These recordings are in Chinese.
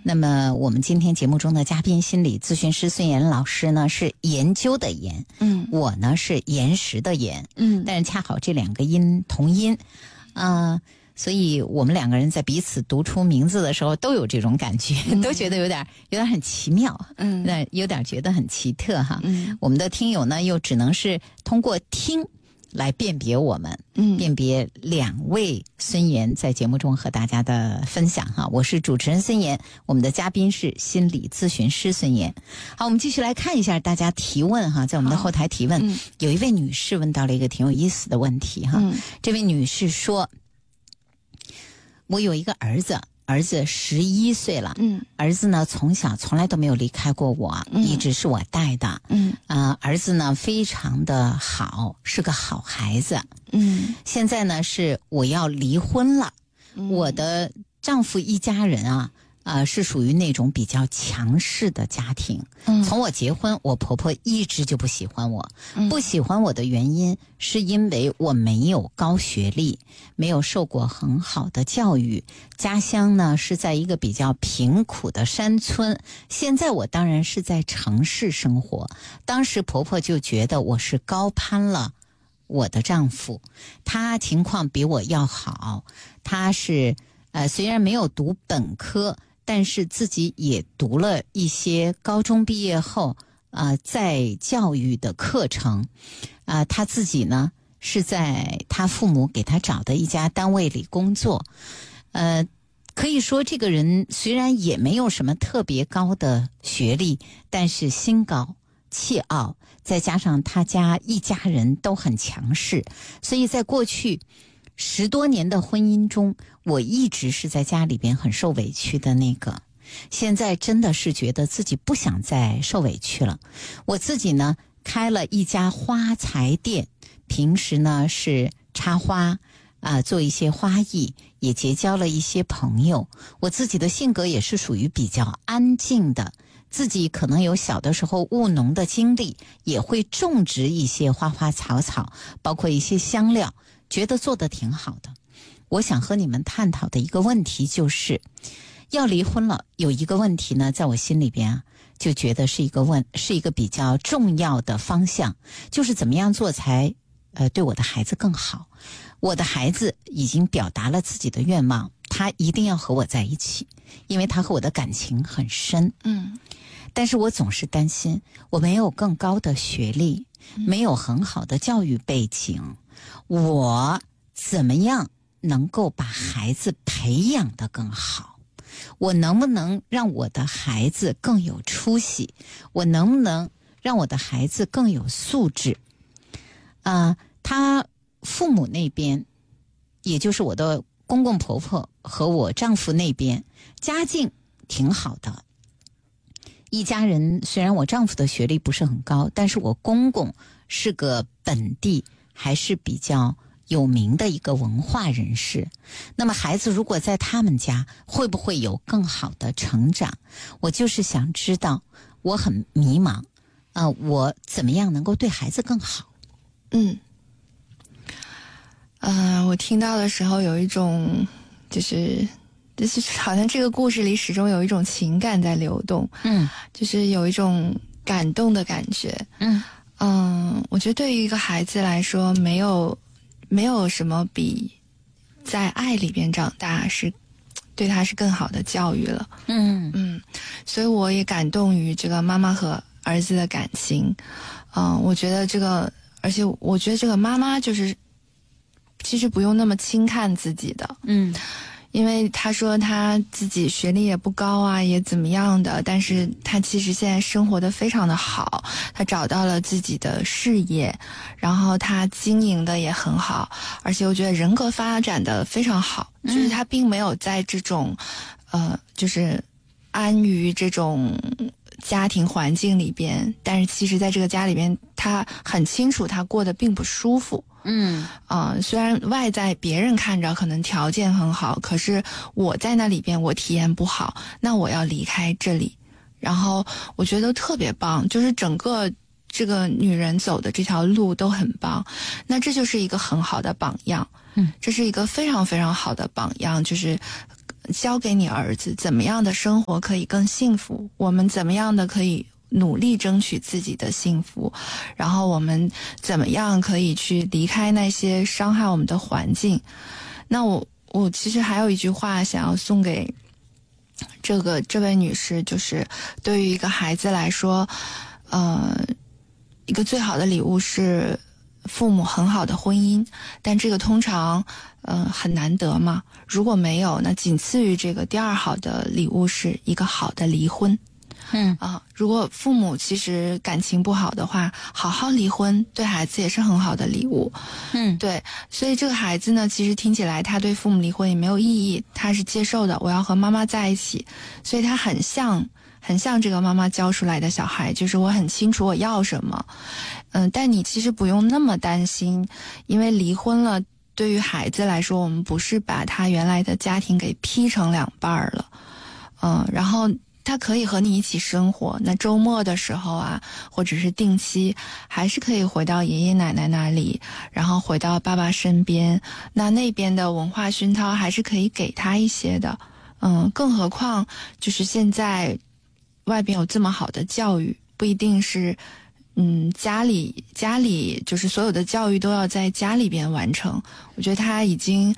那么我们今天节目中的嘉宾心理咨询师孙岩老师呢是研究的研，我呢是岩石的岩，但是恰好这两个音同音，所以我们两个人在彼此读出名字的时候都有这种感觉，都觉得有点很奇妙，那有点觉得很奇特哈。我们的听友呢又只能是通过听来辨别我们，辨别两位孙岩在节目中和大家的分享哈。我是主持人孙岩，我们的嘉宾是心理咨询师孙岩。好，我们继续来看一下大家提问哈，在我们的后台提问，有一位女士问到了一个挺有意思的问题哈。这位女士说，我有一个儿子11岁了，儿子呢从小从来都没有离开过我，一直是我带的，儿子呢非常的好，是个好孩子，现在呢是我要离婚了，我的丈夫一家人是属于那种比较强势的家庭，从我结婚，我婆婆一直就不喜欢我，不喜欢我的原因是因为我没有高学历，没有受过很好的教育，家乡呢是在一个比较贫苦的山村，现在我当然是在城市生活，当时婆婆就觉得我是高攀了我的丈夫，他情况比我要好，他是虽然没有读本科，但是自己也读了一些高中毕业后在教育的课程，他自己呢是在他父母给他找的一家单位里工作，可以说这个人虽然也没有什么特别高的学历，但是心高气傲，再加上他家一家人都很强势，所以在过去10多年的婚姻中，我一直是在家里边很受委屈的那个。现在真的是觉得自己不想再受委屈了。我自己呢开了一家花材店，平时呢是插花做一些花艺，也结交了一些朋友。我自己的性格也是属于比较安静的，自己可能有小的时候务农的经历，也会种植一些花花草草，包括一些香料，觉得做得挺好的。我想和你们探讨的一个问题就是要离婚了，有一个问题呢在我心里边就觉得是一个比较重要的方向，就是怎么样做才对我的孩子更好。我的孩子已经表达了自己的愿望，他一定要和我在一起，因为他和我的感情很深，但是我总是担心我没有更高的学历，没有很好的教育背景，我怎么样能够把孩子培养得更好？我能不能让我的孩子更有出息？我能不能让我的孩子更有素质？他父母那边，也就是我的公公婆婆和我丈夫那边，家境挺好的。一家人虽然我丈夫的学历不是很高，但是我公公是个本地还是比较有名的一个文化人士，那么孩子如果在他们家会不会有更好的成长？我就是想知道，我很迷茫，我怎么样能够对孩子更好？ 我听到的时候有一种就是好像这个故事里始终有一种情感在流动，就是有一种感动的感觉。我觉得对于一个孩子来说，没有什么比在爱里边长大是对他是更好的教育了。所以我也感动于这个妈妈和儿子的感情。我觉得而且我觉得这个妈妈就是其实不用那么轻看自己的。因为他说他自己学历也不高啊，也怎么样的，但是他其实现在生活得非常的好，他找到了自己的事业，然后他经营的也很好，而且我觉得人格发展的非常好，就是他并没有在这种就是安于这种家庭环境里边，但是其实在这个家里边他很清楚他过得并不舒服。虽然外在别人看着可能条件很好，可是我在那里边我体验不好，那我要离开这里。然后我觉得特别棒，就是整个这个女人走的这条路都很棒，那这就是一个很好的榜样。这是一个非常非常好的榜样，就是教给你儿子怎么样的生活可以更幸福，我们怎么样的可以努力争取自己的幸福，然后我们怎么样可以去离开那些伤害我们的环境。那我其实还有一句话想要送给这位女士，就是对于一个孩子来说，一个最好的礼物是父母很好的婚姻，但这个通常很难得嘛。如果没有，那仅次于这个第二好的礼物是一个好的离婚。如果父母其实感情不好的话，好好离婚对孩子也是很好的礼物。对，所以这个孩子呢，其实听起来他对父母离婚也没有异议，他是接受的，我要和妈妈在一起，所以他很像这个妈妈教出来的小孩，就是我很清楚我要什么。但你其实不用那么担心，因为离婚了对于孩子来说，我们不是把他原来的家庭给劈成两半了。然后他可以和你一起生活，那周末的时候啊，或者是定期，还是可以回到爷爷奶奶那里，然后回到爸爸身边，那边的文化熏陶还是可以给他一些的。更何况就是现在外边有这么好的教育，不一定是家里就是所有的教育都要在家里边完成。我觉得他已经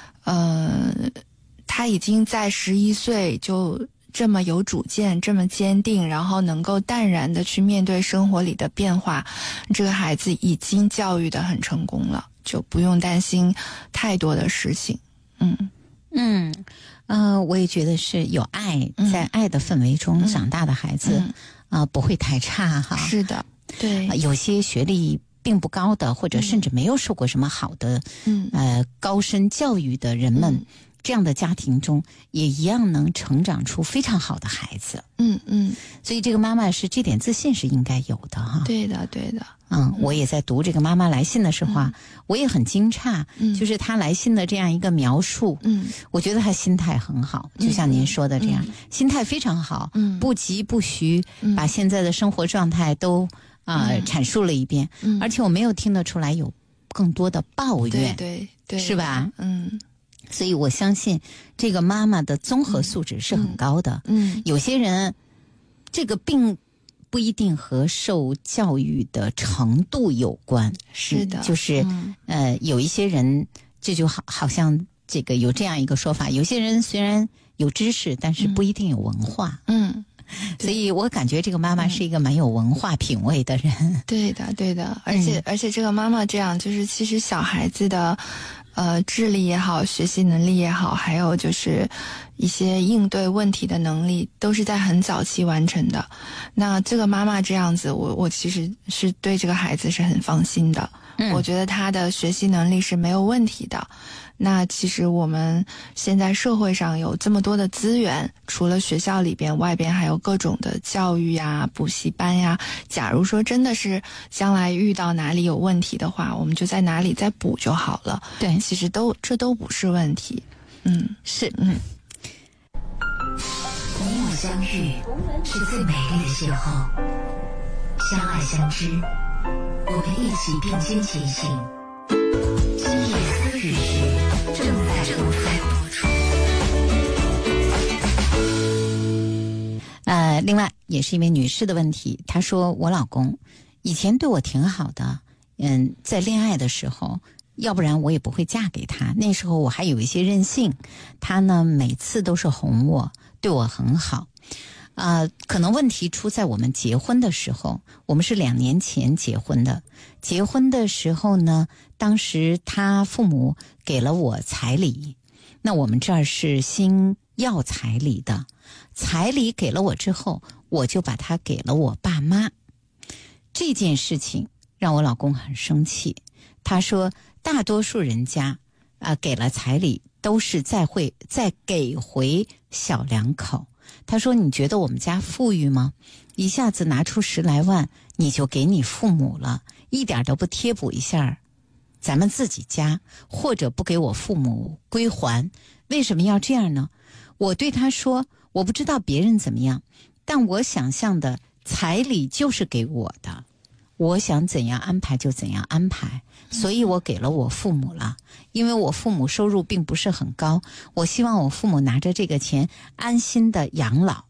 在11岁就这么有主见，这么坚定，然后能够淡然的去面对生活里的变化，这个孩子已经教育得很成功了，就不用担心太多的事情。 我也觉得是有爱，在爱的氛围中长大的孩子不会太差哈。 是的，对。 有些学历并不高的，或者甚至没有受过什么好的高深教育的人们，这样的家庭中也一样能成长出非常好的孩子。所以这个妈妈是这点自信是应该有的哈。 对的。 我也在读这个妈妈来信的时候我也很惊诧，就是她来信的这样一个描述，我觉得她心态很好，就像您说的这样，心态非常好，不急不徐，把现在的生活状态都阐述了一遍，而且我没有听得出来有更多的抱怨， 对， 是吧？所以我相信这个妈妈的综合素质是很高的。有些人这个并不一定和受教育的程度有关， 是的， 就是有一些人这就好像这个有这样一个说法，有些人虽然有知识，但是不一定有文化。所以我感觉这个妈妈是一个蛮有文化品味的人。 对的，而且这个妈妈这样，就是其实小孩子的智力也好，学习能力也好，还有就是一些应对问题的能力，都是在很早期完成的。那这个妈妈这样子，我其实是对这个孩子是很放心的。我觉得他的学习能力是没有问题的。那其实我们现在社会上有这么多的资源，除了学校里边，外边还有各种的教育呀、补习班呀。假如说真的是将来遇到哪里有问题的话，我们就在哪里再补就好了。 对， 其实这都不是问题。 是。 你我相遇是最美丽的邂逅，相爱相知，我们一起并肩前行。今夜思雨时正在播出。 另外也是一位女士的问题，她说我老公以前对我挺好的，在恋爱的时候，要不然我也不会嫁给他。那时候我还有一些任性，他呢每次都是哄我，对我很好。可能问题出在我们结婚的时候，我们是2年前结婚的。结婚的时候呢，当时他父母给了我彩礼，那我们这儿是新要彩礼的。彩礼给了我之后，我就把它给了我爸妈。这件事情让我老公很生气，他说大多数人家给了彩礼都是再给回小两口。他说你觉得我们家富裕吗？一下子拿出10来万你就给你父母了，一点都不贴补一下咱们自己家，或者不给我父母归还，为什么要这样呢？我对他说，我不知道别人怎么样，但我想象的彩礼就是给我的， 我想怎样安排就怎样安排，所以我给了我父母了。因为我父母收入并不是很高，我希望我父母拿着这个钱安心的养老。